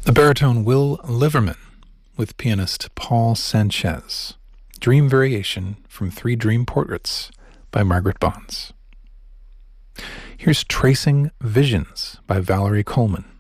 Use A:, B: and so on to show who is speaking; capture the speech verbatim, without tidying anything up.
A: The baritone Will Liverman with pianist Paul Sanchez. Dream Variation from Three Dream Portraits by Margaret Bonds. Here's Tracing Visions by Valerie Coleman.